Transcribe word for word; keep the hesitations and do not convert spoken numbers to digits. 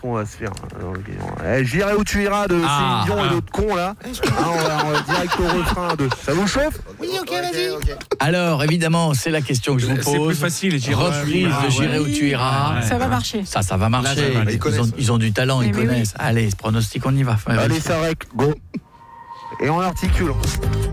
qu'on va se faire. Alors, eh, j'irai où tu iras de Ah, Céline Dion ah. et l'autre con là. Hein, on, va, on va direct au refrain de. Ça vous chauffe? Oui, ok, vas-y. Okay. Alors, évidemment, c'est la question que je vous pose. C'est plus facile, j'irai. Reprise de J'irai où tu iras. Ça va marcher. Ça, ça va marcher. Là, ça va, ils, ils, ont, ils ont du talent, mais ils oui, connaissent. oui. Allez, ce pronostic, on y va. Allez, ça règle, go. Et on articule.